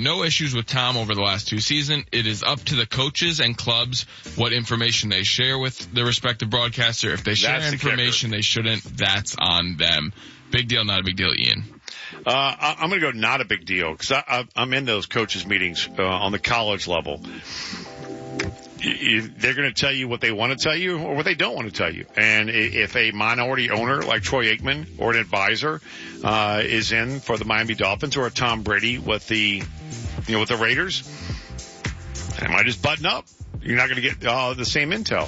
no issues with Tom over the last 2 seasons. It is up to the coaches and clubs what information they share with the respective broadcaster. If they share information they shouldn't, that's on them. Big deal, not a big deal, Ian. I'm going to go not a big deal because I'm in those coaches meetings on the college level. They're going to tell you what they want to tell you or what they don't want to tell you. And if a minority owner like Troy Aikman or an advisor is in for the Miami Dolphins or a Tom Brady with the Raiders, they might just button up. You're not going to get the same intel.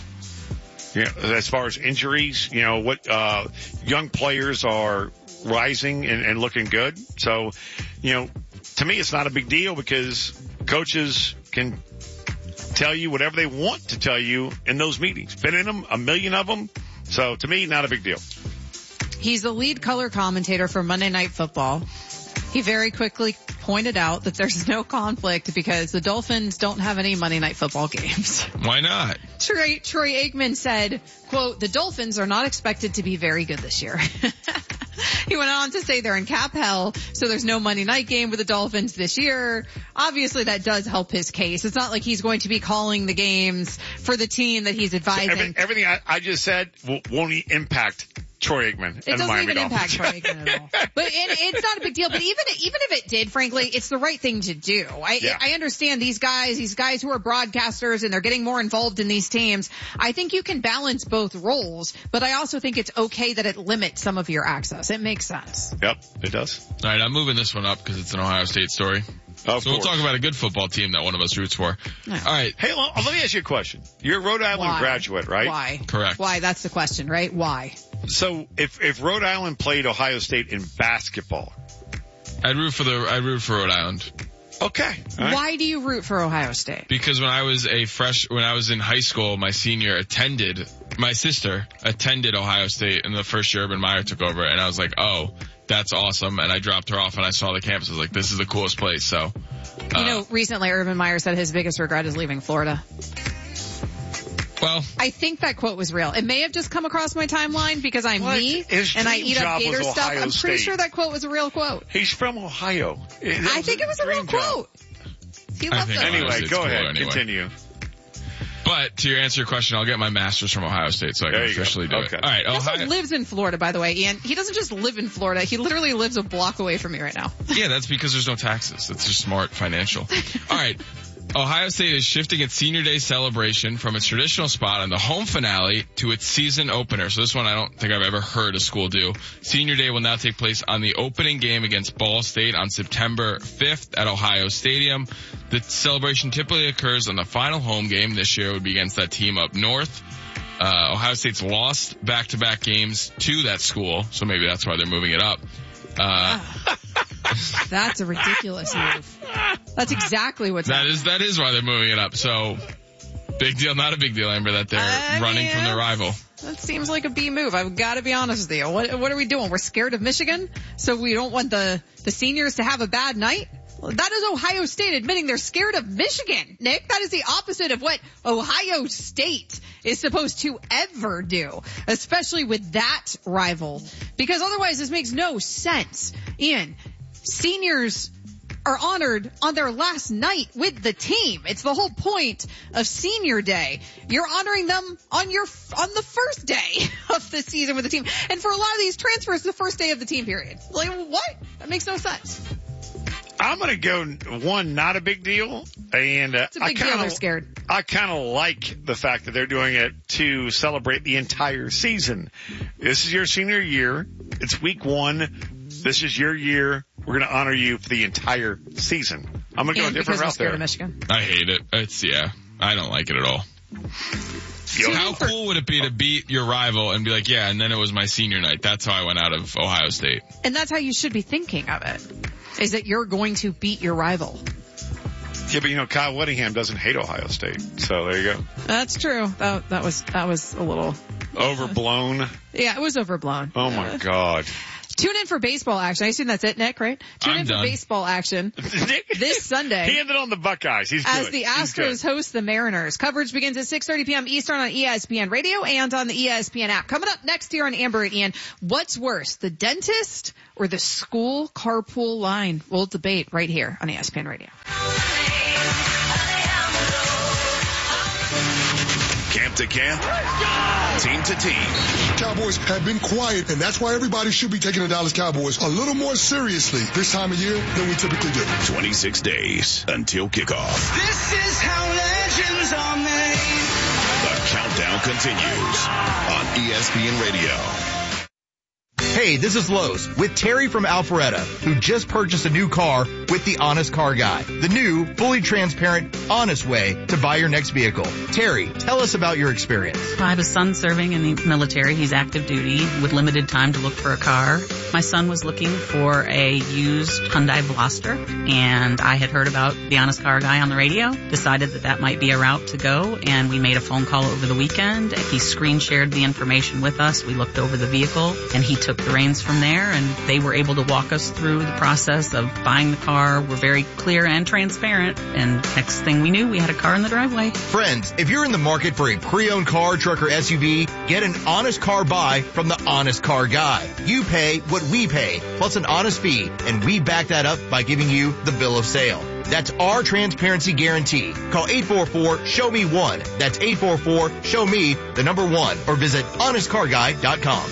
As far as injuries, what young players are rising and looking good. So, to me, it's not a big deal because coaches can tell you whatever they want to tell you in those meetings. Been in them, a million of them. So to me, not a big deal. He's the lead color commentator for Monday Night Football. He very quickly pointed out that there's no conflict because the Dolphins don't have any Monday Night Football games. Why not? Troy Aikman said, quote, the Dolphins are not expected to be very good this year. He went on to say they're in cap hell, so there's no Monday night game with the Dolphins this year. Obviously, that does help his case. It's not like he's going to be calling the games for the team that he's advising. So everything I just said won't impact Troy Aikman. It doesn't even impact Troy Aikman at all. But it's not a big deal. But even if it did, frankly, it's the right thing to do. I understand these guys who are broadcasters and they're getting more involved in these teams. I think you can balance both roles, but I also think it's okay that it limits some of your access. It makes sense. Yep, it does. All right, I'm moving this one up because it's an Ohio State story. So we'll talk about a good football team that one of us roots for. No. All right. Hey, let me ask you a question. You're a Rhode Island graduate, right? Why? Correct. Why? That's the question, right? Why? So if Rhode Island played Ohio State in basketball, I'd root for Rhode Island. Okay. Right. Why do you root for Ohio State? Because when I was in high school, my sister attended Ohio State in the first year Urban Meyer took over, and I was like, oh, that's awesome. And I dropped her off and I saw the campus. I was like, this is the coolest place. So, recently Urban Meyer said his biggest regret is leaving Florida. Well, I think that quote was real. It may have just come across my timeline because I'm me and I eat up Gator stuff. I'm pretty sure that quote was a real quote. He's from Ohio. I think it was a real quote. He loved it. Anyway, go ahead. Continue. But to answer your question, I'll get my master's from Ohio State so I can officially do it. All right. He also lives in Florida, by the way, Ian. He doesn't just live in Florida. He literally lives a block away from me right now. Yeah, that's because there's no taxes. That's just smart financial. All right. Ohio State is shifting its Senior Day celebration from its traditional spot on the home finale to its season opener. So this one I don't think I've ever heard a school do. Senior Day will now take place on the opening game against Ball State on September 5th at Ohio Stadium. The celebration typically occurs on the final home game. This year it would be against that team up north. Ohio State's lost back-to-back games to that school, so maybe that's why they're moving it up. That's a ridiculous move. That's exactly what's happening. That is why they're moving it up. So, big deal, not a big deal, Amber, that they're running from their rival. That seems like a B move. I've got to be honest with you. What are we doing? We're scared of Michigan, so we don't want the seniors to have a bad night? Well, that is Ohio State admitting they're scared of Michigan, Nick. That is the opposite of what Ohio State is supposed to ever do, especially with that rival. Because otherwise this makes no sense. Ian, seniors are honored on their last night with the team. It's the whole point of Senior Day. You're honoring them on the first day of the season with the team. And for a lot of these transfers, the first day of the team period. Like, what? That makes no sense. I'm going to go one, not a big deal. And it's a big deal. They're scared. I kind of like the fact that they're doing it to celebrate the entire season. This is your senior year. It's week 1. This is your year. We're going to honor you for the entire season. I'm going to go a different route there. Michigan. I hate it. I don't like it at all. How cool would it be to beat your rival and be like, yeah, and then it was my senior night. That's how I went out of Ohio State. And that's how you should be thinking of it, is that you're going to beat your rival. Yeah, but Kyle Whittingham doesn't hate Ohio State. So there you go. That's true. That was a little overblown. Yeah, it was overblown. Oh my God. Tune in for baseball action. I assume that's it, Nick, right? Tune in for baseball action this Sunday. He ended on the Buckeyes. He's as good. the Astros host the Mariners. Coverage begins at 6:30 p.m. Eastern on ESPN Radio and on the ESPN app. Coming up next here on Amber and Ian, what's worse, the dentist or the school carpool line? We'll debate right here on ESPN Radio. Camp to camp, team to team. Cowboys have been quiet, and that's why everybody should be taking the Dallas Cowboys a little more seriously this time of year than we typically do. 26 days until kickoff. This is how legends are made. The countdown continues on ESPN Radio. Hey, this is Lowe's with Terry from Alpharetta, who just purchased a new car with the Honest Car Guy. The new, fully transparent, honest way to buy your next vehicle. Terry, tell us about your experience. I have a son serving in the military. He's active duty with limited time to look for a car. My son was looking for a used Hyundai Veloster, and I had heard about the Honest Car Guy on the radio, decided that might be a route to go, and we made a phone call over the weekend. He screen shared the information with us. We looked over the vehicle, and he took the reins from there, and they were able to walk us through the process of buying the car. We're very clear and transparent, and next thing we knew, we had a car in the driveway. Friends, if you're in the market for a pre-owned car, truck, or SUV, get an honest car buy from the Honest Car Guy. You pay what we pay, plus an honest fee, and we back that up by giving you the bill of sale. That's our transparency guarantee. Call 844-SHOW-ME-1. That's 844-SHOW-ME, the number 1, or visit honestcarguy.com.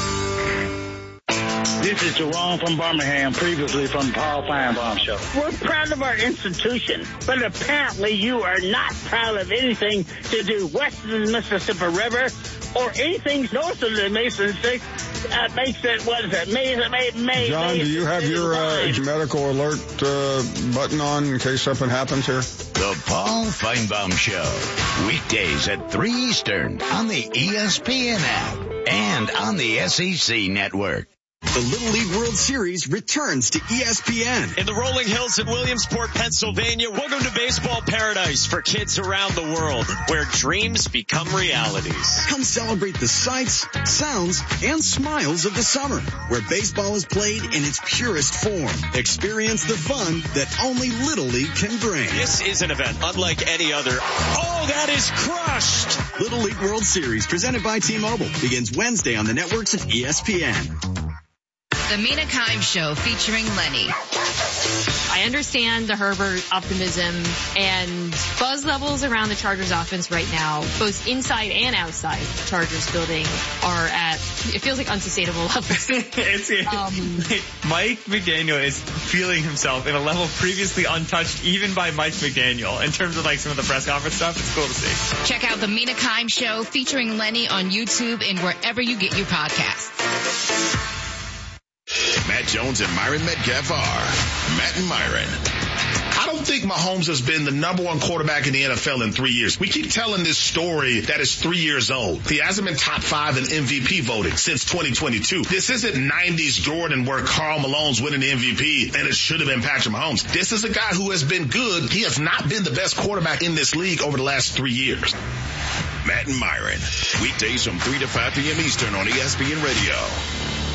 This is Jerome from Birmingham, previously from the Paul Feinbaum Show. We're proud of our institution, but apparently you are not proud of anything to do west of the Mississippi River or anything north of the Mason Six. Makes it, what is it? John, do you have your medical alert button on in case something happens here? The Paul Feinbaum Show. Weekdays at 3 Eastern on the ESPN app and on the SEC network. The Little League World Series returns to ESPN. In the rolling hills in Williamsport, Pennsylvania, welcome to baseball paradise for kids around the world, where dreams become realities. Come celebrate the sights, sounds, and smiles of the summer, where baseball is played in its purest form. Experience the fun that only Little League can bring. This is an event unlike any other. Oh, that is crushed! Little League World Series, presented by T-Mobile, begins Wednesday on the networks of ESPN. The Mina Kimes Show featuring Lenny. I understand the Herbert optimism and buzz levels around the Chargers offense right now, both inside and outside the Chargers building, are at, it feels like, unsustainable levels. Mike McDaniel is feeling himself in a level previously untouched even by Mike McDaniel in terms of like some of the press conference stuff. It's cool to see. Check out the Mina Kimes Show featuring Lenny on YouTube and wherever you get your podcasts. Matt Jones and Myron Metcalf are Matt and Myron. I don't think Mahomes has been the number one quarterback in the NFL in 3 years. We keep telling this story that is 3 years old. He hasn't been top 5 in MVP voting since 2022. This isn't 90s Jordan where Karl Malone's winning the MVP and it should have been Patrick Mahomes. This is a guy who has been good. He has not been the best quarterback in this league over the last 3 years. Matt and Myron, weekdays from 3 to 5 p.m. Eastern on ESPN Radio.